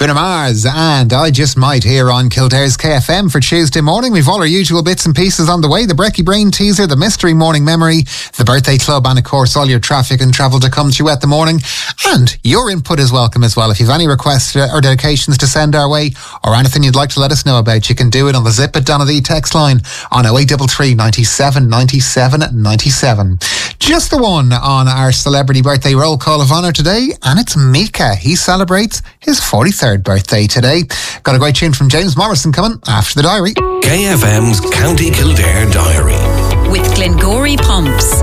Bruno Mars and I Just Might here on Kildare's KFM for Tuesday morning. We've all our usual bits and pieces on the way. The Brekkie Brain teaser, the mystery morning memory, the birthday club, and of course all your traffic and travel to come throughout the morning. And your input is welcome as well. If you've any requests or dedications to send our way or anything you'd like to let us know about, you can do it on the Zip It Donna text line on 0833 97 97 97. Just the one on our celebrity birthday roll call of honour today, and it's Mika. He celebrates his 43rd birthday today. Got a great tune from James Morrison coming after the diary. KFM's County Kildare Diary. With Glengory Pumps.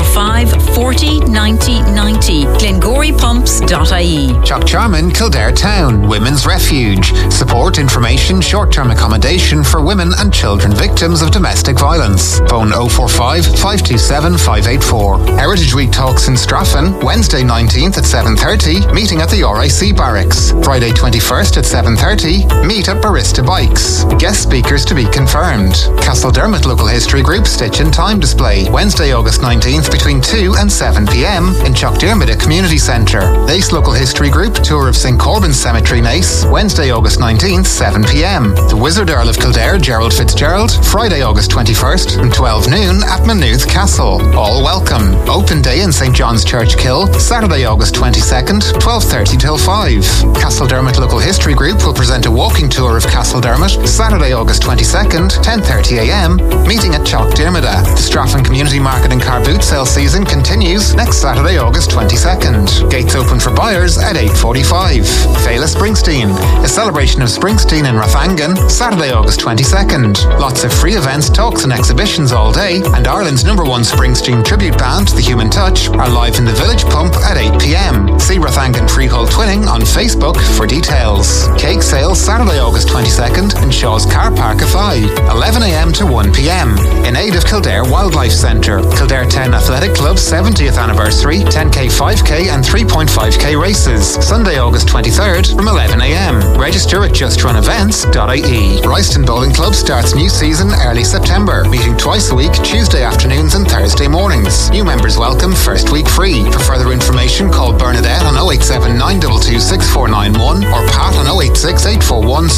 045 40 90 90. GlengoryPumps.ie. Chuck Charman, Kildare Town, Women's Refuge. Support, information, short-term accommodation for women and children victims of domestic violence. Phone 045 527 584. Heritage Week talks in Straffan, Wednesday 19th at 7:30, meeting at the RIC Barracks. Friday 21st at 7:30, meet at Barista Bikes. Guest speakers to be confirmed. Castledermot Local History Group Stitch and Time display, Wednesday August 19th between 2 and 7 p.m. in Chuckdermott Community Centre. Naas Local History Group tour of St Corbin's Cemetery, Naas, Wednesday August 19th 7 p.m. The Wizard Earl of Kildare, Gerald Fitzgerald, Friday August 21st from 12 noon at Maynooth Castle. All welcome. Open day in St John's Church Kill, Saturday August 22nd 12:30 till 5. Castledermot Local History Group will present a walking tour of Castledermot, Saturday August 22nd 10:30 a.m. meeting at Chuckdermott. The Straffan Community Market and Car Boot Sale season continues next Saturday, August 22nd. Gates open for buyers at 8:45. Fela Springsteen, a celebration of Springsteen in Rathangan, Saturday, August 22nd. Lots of free events, talks and exhibitions all day, and Ireland's #1 Springsteen tribute band, The Human Touch, are live in the Village Pump at 8 p.m. See Rathangan Freehold Twinning on Facebook for details. Cake sales Saturday, August 22nd in Shaw's Car Park Athy, 11 a.m. to 1 p.m. in aid of Kildare Wildlife Centre. Kildare Town Athletic Club's 70th anniversary, 10k, 5k and 3.5k races. Sunday, August 23rd from 11 a.m. Register at justrunevents.ie. Royston Bowling Club starts new season early September, meeting twice a week, Tuesday afternoons and Thursday mornings. New members welcome, first week free. For further information, call Bernadette on 087 922 6491 or Pat on 086 841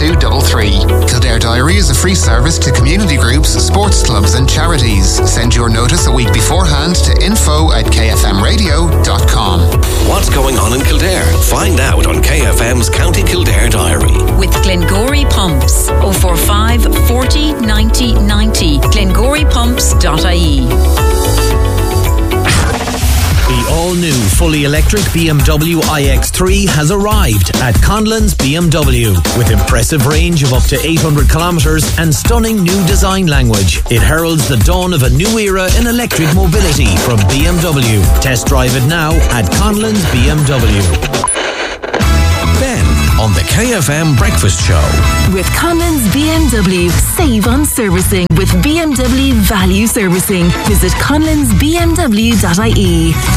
7233. Kildare Diary is a free service to community groups, sports clubs and charities. Send your notice a week beforehand to info@kfmradio.com. What's going on in Kildare? Find out on KFM's County Kildare Diary. With Glengory Pumps. 045 40 90 90. GlengoryPumps.ie. The all-new fully electric BMW iX3 has arrived at Conlon's BMW. With impressive range of up to 800 kilometres and stunning new design language, it heralds the dawn of a new era in electric mobility from BMW. Test drive it now at Conlon's BMW. Ben on the KFM Breakfast Show. With Conlon's BMW, save on servicing with BMW Value Servicing. Visit conlonsbmw.ie.